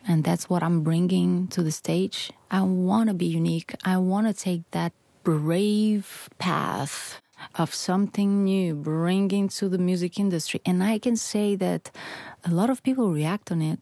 And that's what I'm bringing to the stage. I want to be unique. I want to take that brave path of something new, bringing to the music industry. And I can say that a lot of people react on it.